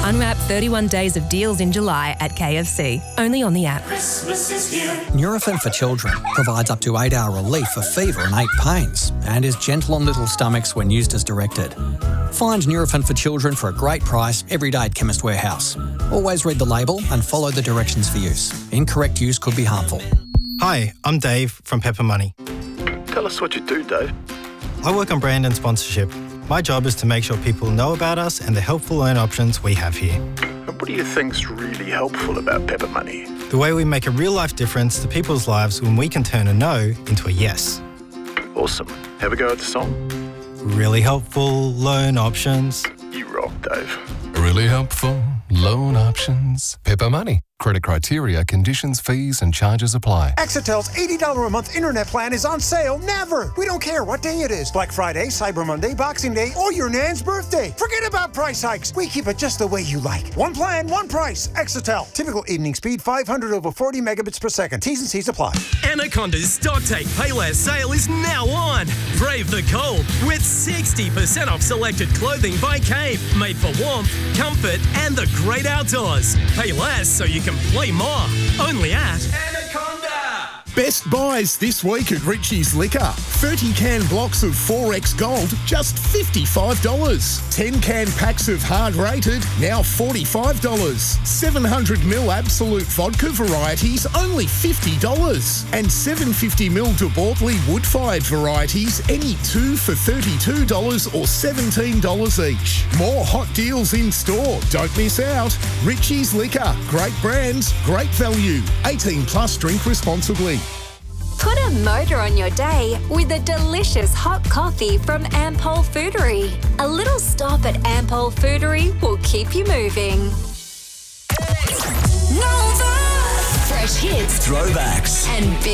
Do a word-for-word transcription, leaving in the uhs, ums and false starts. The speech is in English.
Unwrap thirty-one days of deals in July at K F C. Only on the app. Christmas is here. Nurofen for Children provides up to eight hour relief for fever and ache pains and is gentle on little stomachs when used as directed. Find Nurofen for Children for a great price every day at Chemist Warehouse. Always read the label and follow the directions for use. Incorrect use could be harmful. Hi, I'm Dave from Pepper Money. Tell us what you do, Dave. I work on brand and sponsorship. My job is to make sure people know about us and the helpful loan options we have here. And what do you think's really helpful about Pepper Money? The way we make a real-life difference to people's lives when we can turn a no into a yes. Awesome. Have a go at the song? Really helpful loan options. You rock, Dave. Really helpful loan options. Pepper Money. Credit criteria, conditions, fees and charges apply. Exitel's eighty dollars a month internet plan is on sale never. We don't care what day it is. Black Friday, Cyber Monday, Boxing Day, or your nan's birthday. Forget about price hikes. We keep it just the way you like. One plan, one price. Exitel. Typical evening speed five hundred over forty megabits per second. T's and C's apply. Anaconda's Stock Take Payless sale is now on. Brave the cold with sixty percent off selected clothing by Cave. Made for warmth, comfort and the great outdoors. Pay less so you can play more. Only at Anaconda. Best buys this week at Richie's Liquor. thirty can blocks of four X Gold, just fifty-five dollars. ten can packs of Hard Rated, now forty-five dollars. seven hundred milliliter Absolute Vodka varieties, only fifty dollars. And seven hundred fifty milliliter De Bortley wood-fired varieties, any two for thirty-two dollars or seventeen dollars each. More hot deals in store. Don't miss out. Richie's Liquor. Great brands, great value. eighteen plus, drink responsibly. Put a motor on your day with a delicious hot coffee from Ampol Foodery. A little stop at Ampol Foodery will keep you moving. Nova! Fresh hits, throwbacks, and big